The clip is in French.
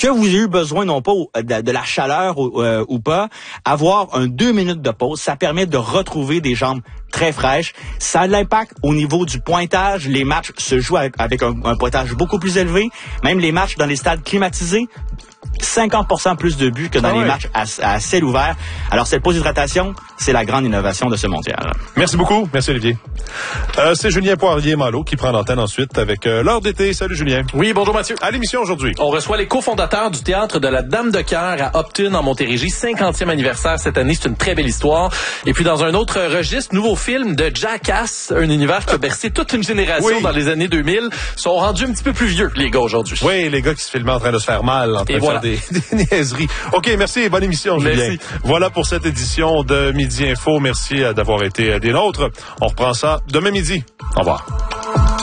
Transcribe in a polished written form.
que vous ayez eu besoin, non pas de la chaleur ou pas, avoir 2 minutes de pause, ça permet de retrouver des jambes très fraîches. Ça a de l'impact au niveau du pointage. Les matchs se jouent avec un pointage beaucoup plus élevé. Même les matchs dans les stades climatisés, 50% plus de buts que dans les matchs à ciel ouvert. Alors, cette pause d'hydratation, c'est la grande innovation de ce mondial. Merci beaucoup. Merci, Olivier. C'est Julien Poirier-Malo qui prend l'antenne ensuite avec l'heure d'été. Salut, Julien. Oui, bonjour, Mathieu. À l'émission aujourd'hui, on reçoit les cofondateurs du théâtre de la Dame de Cœur à Upton, en Montérégie. 50e anniversaire cette année. C'est une très belle histoire. Et puis, dans un autre registre, nouveau film de Jackass, un univers qui a bercé toute une génération dans les années 2000. Sont rendus un petit peu plus vieux, les gars, aujourd'hui. Oui, les gars qui se filmaient en train de se faire mal, en train de faire des niaiseries. OK, merci. Bonne émission, Julien. Merci. Voilà pour cette édition de Midi Info. Merci d'avoir été des nôtres. On reprend ça demain midi. Au revoir.